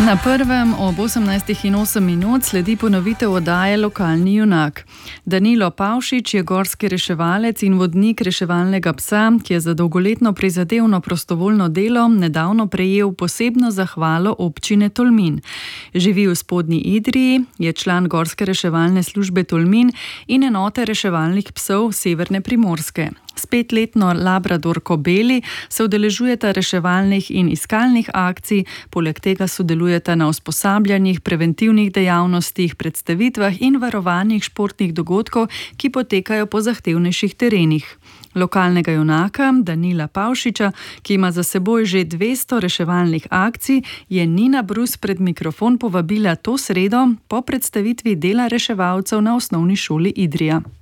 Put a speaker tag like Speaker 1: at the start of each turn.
Speaker 1: Na prvem ob 18:08 sledi ponovitev oddaje Lokalni junak. Danilo Pavšič je gorski reševalec in vodnik reševalnega psa, ki je za dolgoletno prizadevno prostovoljno delo nedavno prejel posebno zahvalo občine Tolmin. Živi v Spodnji Idriji, je član gorske reševalne službe Tolmin in enote reševalnih psov Severne Primorske. S 5-letno labradorko Beli se udeležujeta reševalnih in iskalnih akcij, poleg tega sodelujeta na usposabljanjih, preventivnih dejavnostih, predstavitvah in varovanjih športnih dogodkov, ki potekajo po zahtevnejših terenih. Lokalnega junaka Danila Pavšiča, ki ima za seboj že 200 reševalnih akcij, je Nina Brus pred mikrofon povabila to sredo po predstavitvi dela reševalcev na osnovni šoli Idrija.